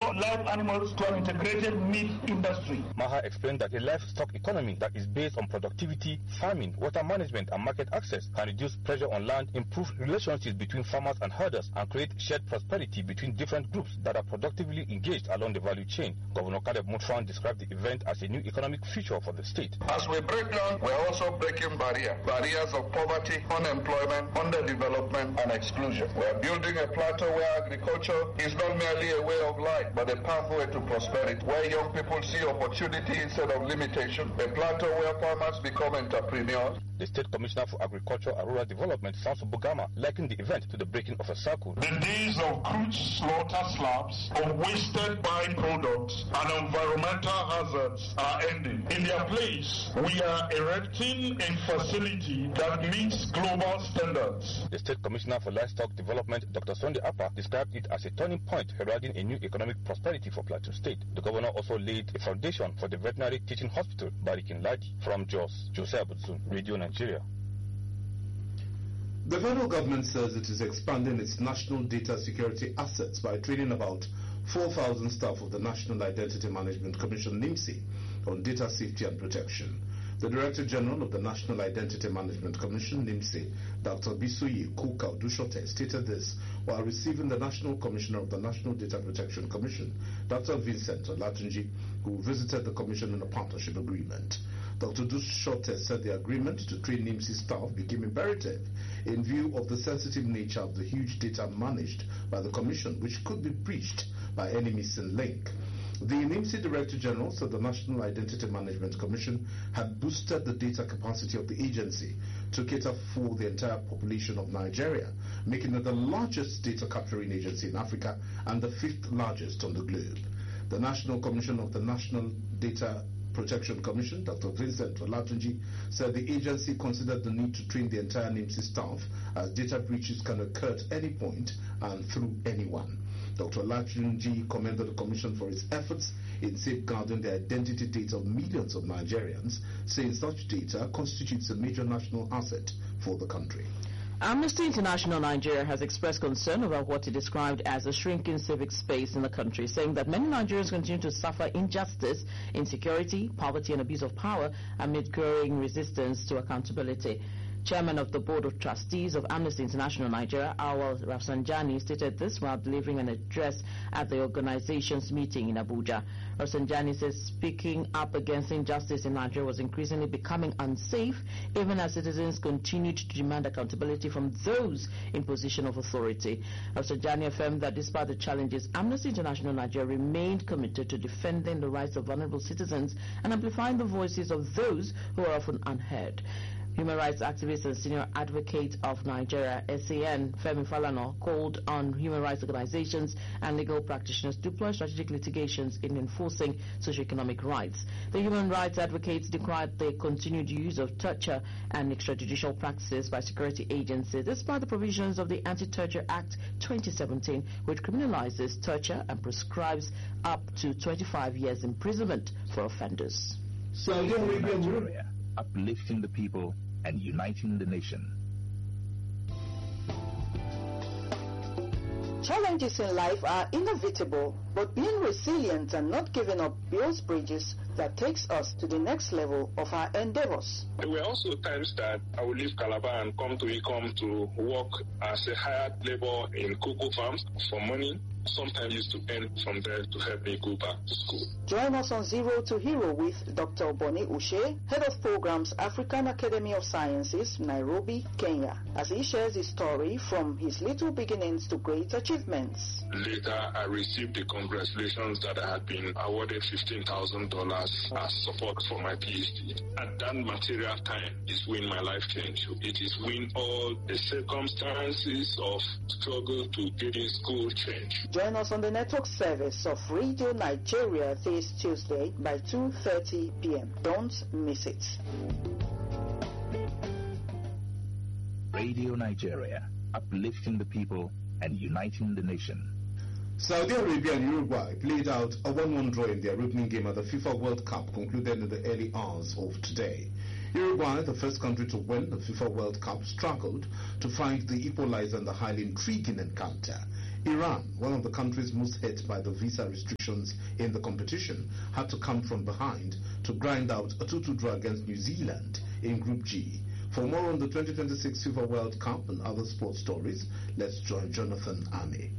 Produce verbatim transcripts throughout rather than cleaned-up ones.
live animals to an integrated meat industry. Maha explained that a livestock economy that is based on productivity, farming, water management and market access can reduce pressure on land, improve relationships between farmers and herders, and create shared prosperity between different groups that are productively engaged along the value chain. Governor Caleb Mutfwang described the event as a new economic future for the state. As we break down, we are also breaking barriers, barriers of poverty, unemployment, underdevelopment and exclusion. We are building a plateau where agriculture is not merely a way of life, but a pathway to prosperity, where young people see opportunity instead of limitation, a plateau where farmers become entrepreneurs. The State Commissioner for Agriculture and Rural Development, Samson Bugama, likened the event to the breaking of a circle. The days of crude slaughter slabs, of wasted byproducts and environmental hazards are ending. In their place, we are erecting a facility that meets global standards. The State Commissioner for Livestock Development, Doctor Sunday Appa, described it as a turning point heralding a new economic prosperity for Plateau State. The governor also laid a foundation for the veterinary teaching hospital, Barikin Ladi. From Jos, Joseph Abutsun, Radio Nigeria. The federal government says it is expanding its national data security assets by training about four thousand staff of the National Identity Management Commission, NIMSI, on data safety and protection. The Director General of the National Identity Management Commission, NIMSI, Doctor Bisoye Kuka Dushote, stated this while receiving the National Commissioner of the National Data Protection Commission, Doctor Vincent Olatunji, who visited the Commission on a partnership agreement. Doctor Dushote said the agreement to train NIMSI staff became imperative in view of the sensitive nature of the huge data managed by the Commission, which could be breached by any missing link. The NIMSI Director General said the National Identity Management Commission had boosted the data capacity of the agency to cater for the entire population of Nigeria, making it the largest data capturing agency in Africa and the fifth largest on the globe. The National Commission of the National Data Protection Commission, Doctor Vincent Olatunji, said the agency considered the need to train the entire NIMSI staff as data breaches can occur at any point and through anyone. Doctor Olatunji commended the Commission for its efforts in safeguarding the identity data of millions of Nigerians, saying such data constitutes a major national asset for the country. Amnesty International Nigeria has expressed concern about what it described as a shrinking civic space in the country, saying that many Nigerians continue to suffer injustice, insecurity, poverty and abuse of power amid growing resistance to accountability. Chairman of the Board of Trustees of Amnesty International Nigeria, Awal Rafsanjani, stated this while delivering an address at the organization's meeting in Abuja. Rafsanjani says speaking up against injustice in Nigeria was increasingly becoming unsafe, even as citizens continued to demand accountability from those in position of authority. Rafsanjani affirmed that despite the challenges, Amnesty International Nigeria remained committed to defending the rights of vulnerable citizens and amplifying the voices of those who are often unheard. Human rights activist and senior advocate of Nigeria, S A N, Femi Falana, called on human rights organizations and legal practitioners to deploy strategic litigations in enforcing socioeconomic rights. The human rights advocates decried the continued use of torture and extrajudicial practices by security agencies, despite the provisions of the Anti-Torture Act twenty seventeen, which criminalizes torture and prescribes up to twenty-five years imprisonment for offenders. Saudi Arabia, uplifting the people and uniting the nation. Challenges in life are inevitable, but being resilient and not giving up builds bridges that takes us to the next level of our endeavors. There were also times that I would leave Calabar and come to Ecom to work as a hired labor in cocoa farms for money. Sometimes used to earn from there to help me go back to school. Join us on Zero to Hero with Doctor Boni Ushe, Head of Programs, African Academy of Sciences, Nairobi, Kenya, as he shares his story from his little beginnings to great achievements. Later, I received the congratulations that I had been awarded fifteen thousand dollars as support for my PhD. At that material time is when my life changed. It is when all the circumstances of struggle to get in school changed. Join us on the network service of Radio Nigeria this Tuesday by two thirty p m Don't miss it. Radio Nigeria, uplifting the people and uniting the nation. Saudi Arabia and Uruguay played out a one one draw in their opening game at the FIFA World Cup, concluded in the early hours of today. Uruguay, the first country to win the FIFA World Cup, struggled to find the equalizer in the highly intriguing encounter. Iran, one of the countries most hit by the visa restrictions in the competition, had to come from behind to grind out a two two draw against New Zealand in Group G. For more on the twenty twenty-six FIFA World Cup and other sports stories, let's join Jonathan Ame.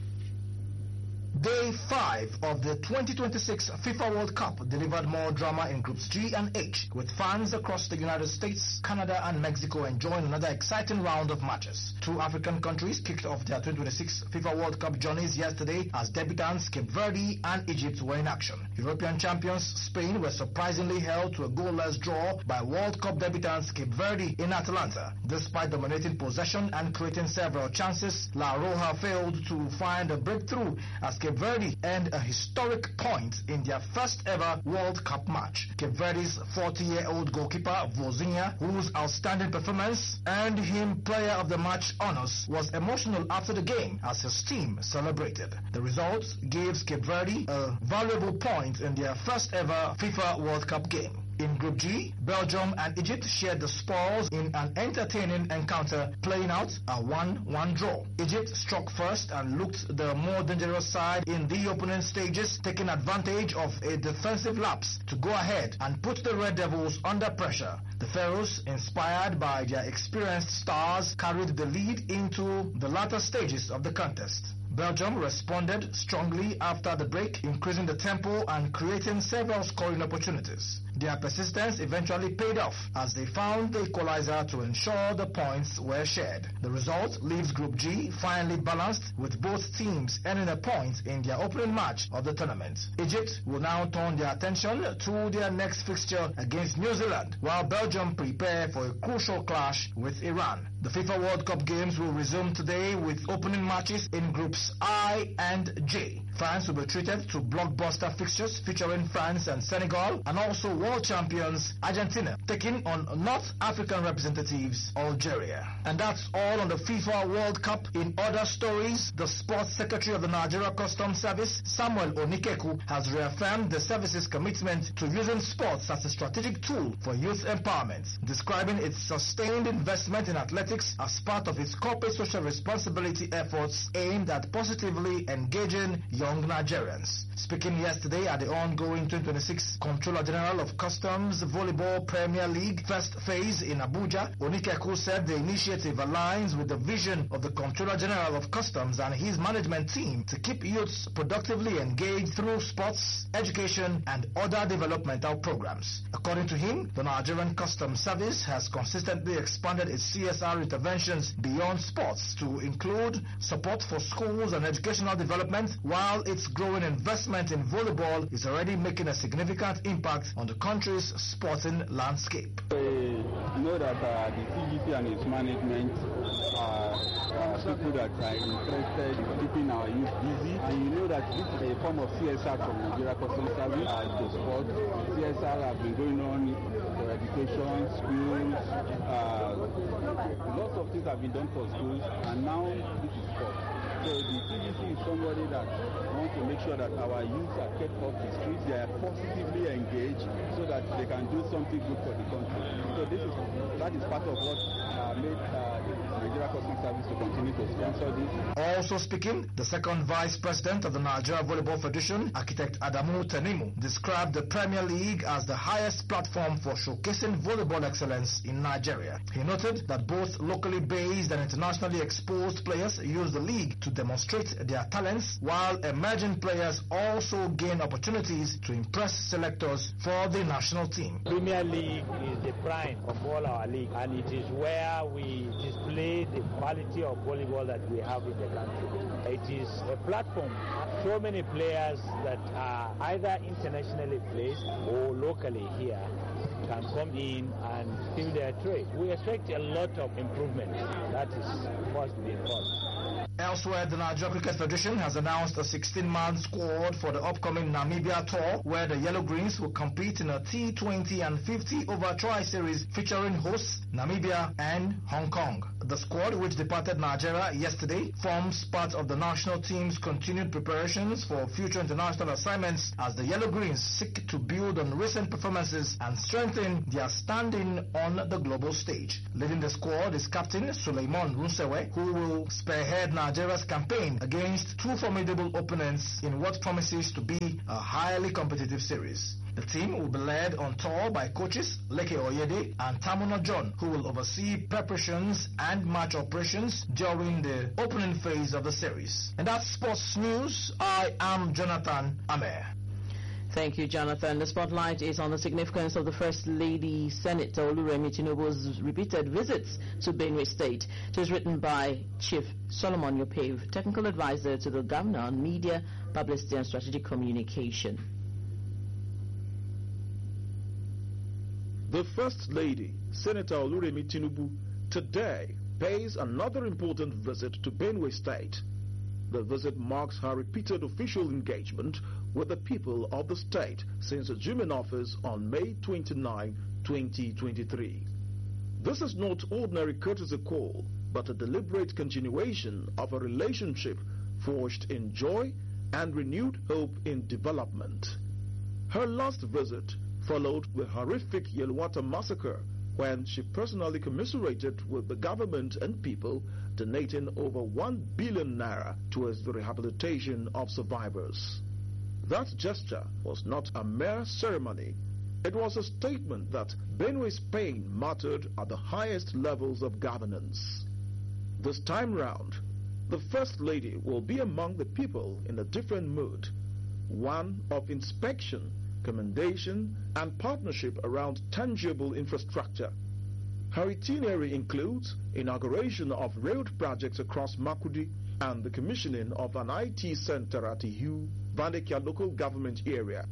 Day five of the twenty twenty-six FIFA World Cup delivered more drama in Groups G and H, with fans across the United States, Canada and Mexico enjoying another exciting round of matches. Two African countries kicked off their twenty twenty-six FIFA World Cup journeys yesterday as debutants Cape Verde and Egypt were in action. European champions Spain were surprisingly held to a goalless draw by World Cup debutants Cape Verde in Atlanta. Despite dominating possession and creating several chances, La Roja failed to find a breakthrough as Cape Verde earned a historic point in their first ever World Cup match. Cape Verde's forty-year-old goalkeeper Vozinha, whose outstanding performance earned him Player of the Match honors, was emotional after the game as his team celebrated. The result gives Cape Verde a valuable point in their first ever FIFA World Cup game. In Group G, Belgium and Egypt shared the spoils in an entertaining encounter, playing out a one one draw. Egypt struck first and looked the more dangerous side in the opening stages, taking advantage of a defensive lapse to go ahead and put the Red Devils under pressure. The Pharaohs, inspired by their experienced stars, carried the lead into the latter stages of the contest. Belgium responded strongly after the break, increasing the tempo and creating several scoring opportunities. Their persistence eventually paid off as they found the equalizer to ensure the points were shared. The result leaves Group G finally balanced, with both teams earning a point in their opening match of the tournament. Egypt will now turn their attention to their next fixture against New Zealand, while Belgium prepare for a crucial clash with Iran. The FIFA World Cup games will resume today with opening matches in Groups I and J. France will be treated to blockbuster fixtures featuring France and Senegal, and also world champions Argentina taking on North African representatives Algeria. And that's all on the FIFA World Cup. In other stories, the Sports Secretary of the Nigeria Customs Service, Samuel Onikeku, has reaffirmed the service's commitment to using sports as a strategic tool for youth empowerment, describing its sustained investment in athletics as part of its corporate social responsibility efforts aimed at positively engaging young Nigerians. Speaking yesterday at the ongoing twenty twenty-six Comptroller General of Customs Volleyball Premier League first phase in Abuja, Onikeku said the initiative aligns with the vision of the Comptroller General of Customs and his management team to keep youths productively engaged through sports, education, and other developmental programs. According to him, the Nigerian Customs Service has consistently expanded its C S R interventions beyond sports to include support for schools and educational development, while its growing investment in volleyball is already making a significant impact on the country's sporting landscape. We know that uh, the C G C and its management are uh, people that are interested in keeping our youth busy, and you know that this is a form of C S R from Nigeria Customs Service as the sport. C S R have been going on for education, schools, uh, lots of things have been done for schools, and now this is sport. So the C G C is somebody that wants to make sure that our youth are kept off the streets, they are positively engaged so that they can do something good for the country. So this is that is part of what uh, made uh, the Nigeria Customs Service to continue to sponsor this. Also speaking, the second Vice President of the Nigeria Volleyball Federation, Architect Adamu Tenimu, described the Premier League as the highest platform for showcasing volleyball excellence in Nigeria. He noted that both locally based and internationally exposed players use the league to demonstrate their talents, while emerging players also gain opportunities to impress selectors for the national team. Premier League is the prime of all our league, and it is where we display the quality of volleyball that we have in the country. It is a platform. So many players that are either internationally placed or locally here can come in and fill their trade. We expect a lot of improvement. That is first and foremost. Elsewhere, the Nigeria Cricket Federation has announced a sixteen-man squad for the upcoming Namibia tour, where the Yellow Greens will compete in a T twenty and fifty over tri-series featuring hosts Namibia and Hong Kong. The squad, which departed Nigeria yesterday, forms part of the national team's continued preparations for future international assignments as the Yellow Greens seek to build on recent performances and strengthen their standing on the global stage. Leading the squad is Captain Suleiman Runsewe, who will spearhead Nigeria Nigeria's campaign against two formidable opponents in what promises to be a highly competitive series. The team will be led on tour by coaches Leke Oyede and Tamuno John, who will oversee preparations and match operations during the opening phase of the series. And that's sports news. I am Jonathan Amer. Thank you, Jonathan. The spotlight is on the significance of the First Lady Senator Oluremi Tinubu's repeated visits to Benue State. It is written by Chief Solomon Yopev, Technical Advisor to the Governor on Media, Publicity and Strategic Communication. The First Lady, Senator Oluremi Tinubu, today pays another important visit to Benue State. The visit marks her repeated official engagement with the people of the state since assuming office on May twenty-ninth, twenty twenty-three. This is not ordinary courtesy call, but a deliberate continuation of a relationship forged in joy and renewed hope in development. Her last visit followed the horrific Yelwata massacre, when she personally commiserated with the government and people, donating over one billion naira towards the rehabilitation of survivors. That gesture was not a mere ceremony. It was a statement that Benue's pain mattered at the highest levels of governance. This time round, the First Lady will be among the people in a different mood, one of inspection, commendation, and partnership around tangible infrastructure. Her itinerary includes inauguration of road projects across Makudi and the commissioning of an I T center at Ihu, Vandekia local government area.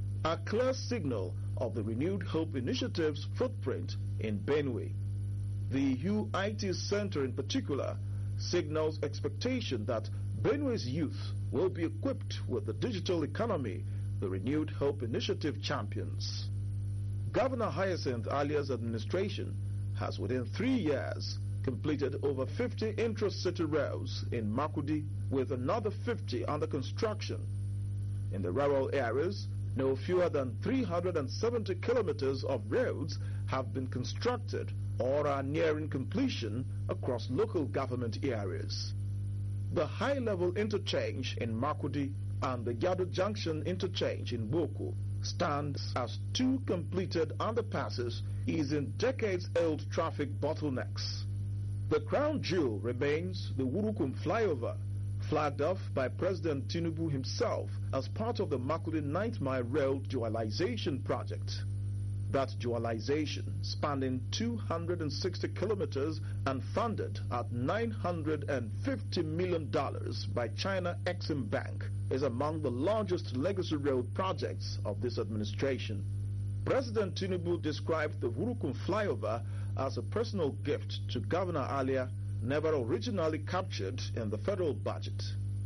A clear signal of the Renewed Hope Initiative's footprint in Benue. The Ihu I T center in particular signals expectation that Benue's youth will be equipped with the digital economy the Renewed Hope Initiative champions. Governor Hyacinth Alia's administration has within three years completed over fifty intra-city roads in Makudi, with another fifty under construction. In the rural areas, no fewer than three hundred seventy kilometers of roads have been constructed or are nearing completion across local government areas. The high-level interchange in Makudi and the Yadu Junction interchange in Boko stands as two completed underpasses easing decades-old traffic bottlenecks. The crown jewel remains the Wurukum flyover, flagged off by President Tinubu himself as part of the Makudi ninth Mile Road dualization project. That dualization, spanning two hundred sixty kilometers and funded at nine hundred fifty million dollars by China Exim Bank, is among the largest legacy road projects of this administration. President Tinubu described the Wurukum flyover as a personal gift to Governor Alia, never originally captured in the federal budget.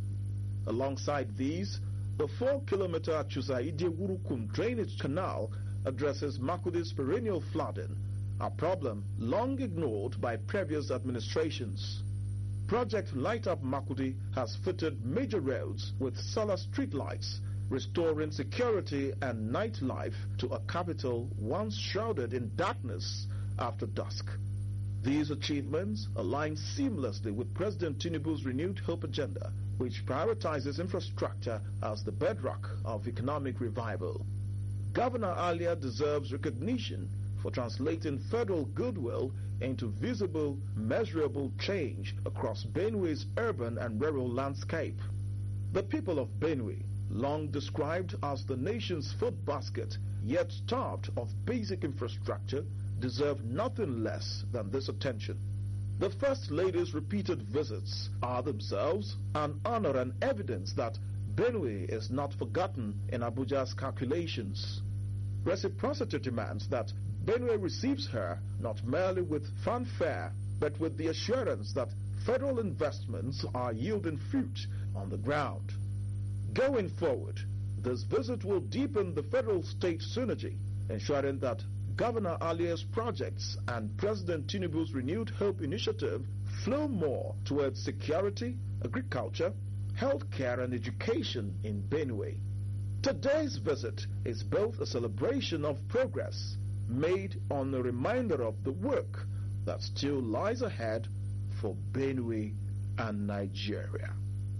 Alongside these, the four-kilometer Chusaide Wurukum drainage canal addresses Makudi's perennial flooding, a problem long ignored by previous administrations. Project Light Up Makudi has fitted major roads with solar streetlights, restoring security and nightlife to a capital once shrouded in darkness after dusk. These achievements align seamlessly with President Tinubu's Renewed Hope agenda, which prioritizes infrastructure as the bedrock of economic revival. Governor Alia deserves recognition for translating federal goodwill into visible, measurable change across Benue's urban and rural landscape. The people of Benue, long described as the nation's food basket, yet starved of basic infrastructure, deserve nothing less than this attention. The First Lady's repeated visits are themselves an honor and evidence that Benue is not forgotten in Abuja's calculations. Reciprocity demands that Benue receives her not merely with fanfare, but with the assurance that federal investments are yielding fruit on the ground. Going forward, this visit will deepen the federal-state synergy, ensuring that Governor Alia's projects and President Tinubu's Renewed Hope initiative flow more towards security, agriculture, healthcare and education in Benue. Today's visit is both a celebration of progress made on a reminder of the work that still lies ahead for Benue and Nigeria.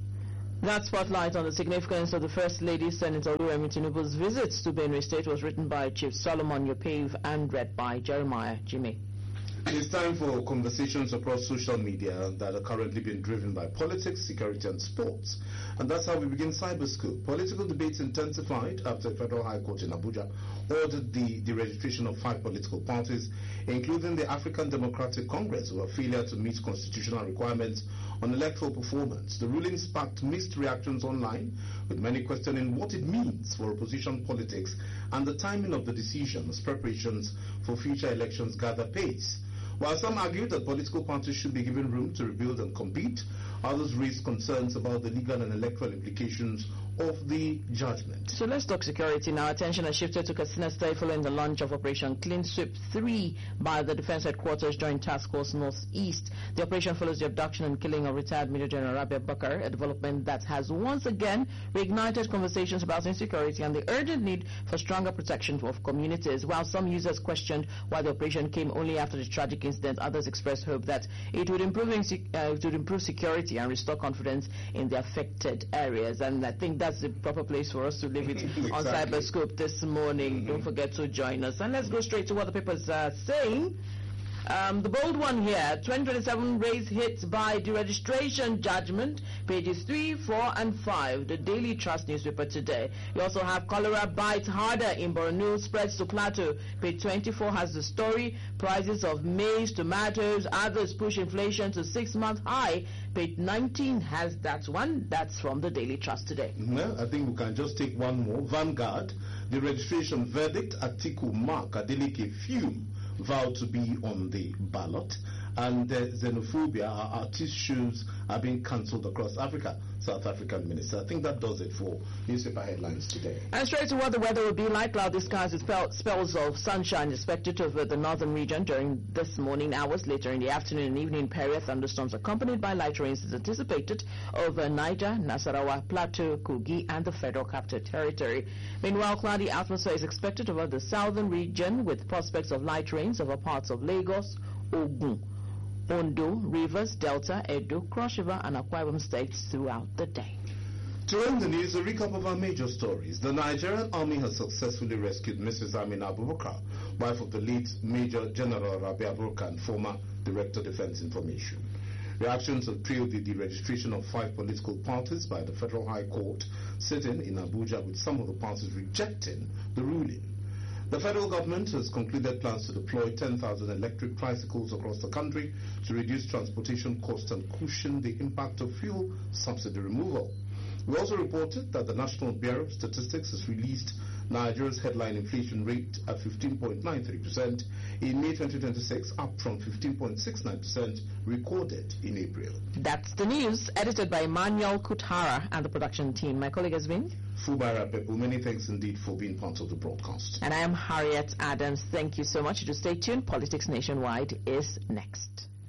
That spotlight on the significance of the First Lady Senator Oluremi Tinubu's visits to Benue State was written by Chief Solomon Yopave and read by Jeremiah Jimmy. It's time for conversations across social media that are currently being driven by politics, security and sports. And that's how we begin Cyberscope. Political debates intensified after the Federal High Court in Abuja ordered the deregistration of five political parties, including the African Democratic Congress, over failure to meet constitutional requirements on electoral performance. The ruling sparked mixed reactions online, with many questioning what it means for opposition politics and the timing of the decision as preparations for future elections gather pace. While some argue that political parties should be given room to rebuild and compete, others raised concerns about the legal and electoral implications of the judgment. So let's talk security now. Attention has shifted to Katsina State following the launch of Operation Clean Sweep three by the Defense Headquarters Joint Task Force Northeast. The operation follows the abduction and killing of retired Major General Rabia Bakar, a development that has once again reignited conversations about insecurity and the urgent need for stronger protection of communities. While some users questioned why the operation came only after the tragic incident, others expressed hope that it would improve, in, uh, it would improve security and restore confidence in the affected areas. And I think that's the proper place for us to leave it exactly. On Cyberscope this morning. Mm-hmm. Don't forget to join us. And let's go straight to what the papers are saying. Um, the bold one here, twenty twenty-seven race hit by deregistration judgment, pages three, four, and five, the Daily Trust newspaper today. You also have cholera bites harder in Borno, spreads to Plateau. Page twenty-four has the story, prices of maize, tomatoes, others push inflation to six-month high. Page nineteen has that one. That's from the Daily Trust today. Well, I think we can just take one more. Vanguard, the registration verdict, Atiku Mark Adeleke fume vowed to be on the ballot, and uh, xenophobia, our artist shows are being cancelled across Africa. South African minister. I think that does it for newspaper headlines today. And straight to what the weather will be like. Cloudy skies with spell, spells of sunshine expected over the northern region during this morning hours. Later in the afternoon and evening period, thunderstorms accompanied by light rains is anticipated over Niger, Nasarawa, Plateau, Kogi, and the Federal Capital Territory. Meanwhile, cloudy atmosphere is expected over the southern region with prospects of light rains over parts of Lagos, Ogun, Ondo, Rivers, Delta, Edo, Cross River, and Akwa Ibom states throughout the day. To end the news, a recap of our major stories. The Nigerian Army has successfully rescued Missus Amina Abubakar, wife of the late Major General Rabi Abubakar and former Director of Defense Information. Reactions have trailed the deregistration of five political parties by the Federal High Court sitting in Abuja, with some of the parties rejecting the ruling. The federal government has concluded plans to deploy ten thousand electric tricycles across the country to reduce transportation costs and cushion the impact of fuel subsidy removal. We also reported that the National Bureau of Statistics has released Nigeria's headline inflation rate at fifteen point nine three percent in May twenty twenty-six, up from fifteen point six nine percent recorded in April. That's the news, edited by Emmanuel Kutara and the production team. My colleague has been Fubara Pepu. Many thanks indeed for being part of the broadcast. And I am Harriet Adams. Thank you so much. To stay tuned, Politics Nationwide is next.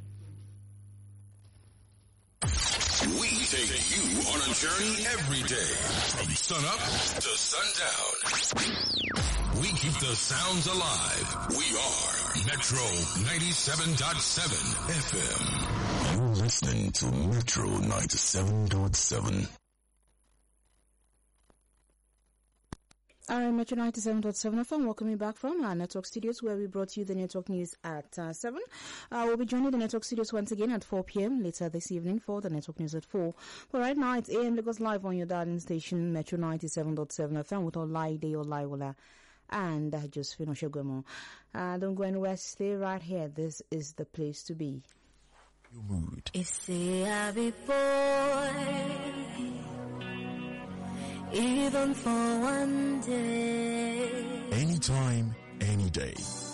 We take you on a journey every day, from sun up to sundown. We keep the sounds alive. We are Metro ninety-seven point seven F M. You're listening to Metro ninety-seven point seven. Alright, Metro ninety-seven point seven F M, welcoming back from our network studios where we brought you the network news at uh, seven. Uh, we'll be joining the network studios once again at four p.m. later this evening for the network news at four. But right now, it's A M Lagos Live on your darling station, Metro ninety-seven point seven F M with Olaide Olaiwola and uh, Josephine Oshogwemo. Uh, don't go anywhere, stay right here. This is the place to be. Your mood. If they are before, even for one day. Anytime, any day.